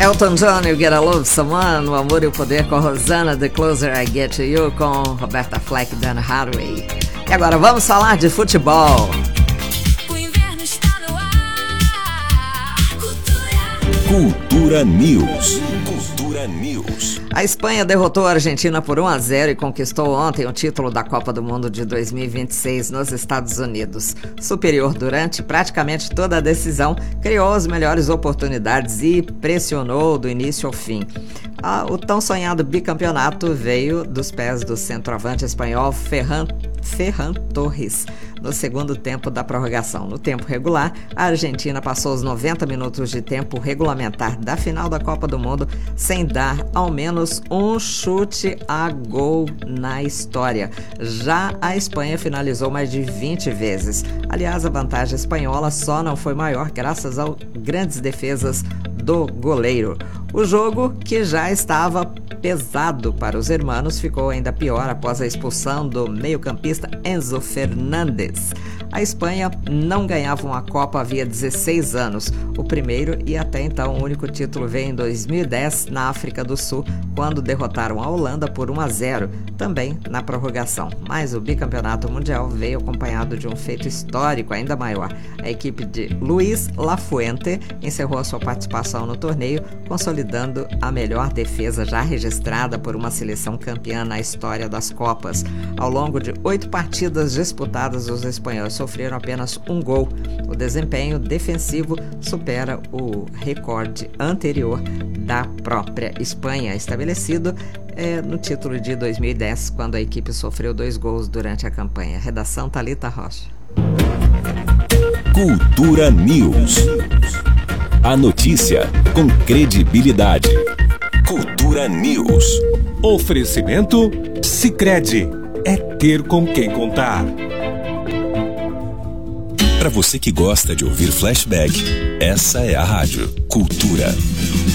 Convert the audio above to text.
Elton John, You Get a Love Someone, O Amor e o Poder com Rosanna, The Closer I Get to You com Roberta Fleck e Dan Hathaway. E agora vamos falar de futebol. O inverno está no ar. Cultura News. Cultura News. A Espanha derrotou a Argentina por 1-0 e conquistou ontem o título da Copa do Mundo de 2026 nos Estados Unidos. Superior durante praticamente toda a decisão, criou as melhores oportunidades e pressionou do início ao fim. O tão sonhado bicampeonato veio dos pés do centroavante espanhol Ferran Torres no segundo tempo da prorrogação. No tempo regular, a Argentina passou os 90 minutos de tempo regulamentar da final da Copa do Mundo sem dar ao menos um chute a gol na história. Já a Espanha finalizou mais de 20 vezes. Aliás, a vantagem espanhola só não foi maior graças às grandes defesas do goleiro. O jogo, que já estava pesado para os hermanos, ficou ainda pior após a expulsão do meio-campista Enzo Fernandes. A Espanha não ganhava uma Copa havia 16 anos. O primeiro e até então o único título veio em 2010 na África do Sul, quando derrotaram a Holanda por 1-0, também na prorrogação. Mas o bicampeonato mundial veio acompanhado de um feito histórico ainda maior. A equipe de Luis Lafuente encerrou a sua participação no torneio, consolidando a melhor defesa já registrada por uma seleção campeã na história das Copas. Ao longo de 8 partidas disputadas, os espanhóis sofreram apenas um gol. O desempenho defensivo supera o recorde anterior da própria Espanha, estabelecido no título de 2010, quando a equipe sofreu 2 gols durante a campanha. Redação Thalita Rocha. Cultura News. A notícia com credibilidade. Cultura News. Oferecimento Sicredi. É ter com quem contar. Para você que gosta de ouvir flashback, essa é a Rádio Cultura.